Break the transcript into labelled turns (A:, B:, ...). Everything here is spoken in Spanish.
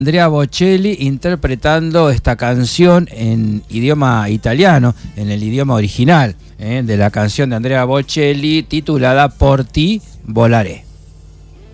A: Andrea Bocelli interpretando esta canción en idioma italiano, en el idioma original de la canción de Andrea Bocelli titulada Por ti volaré.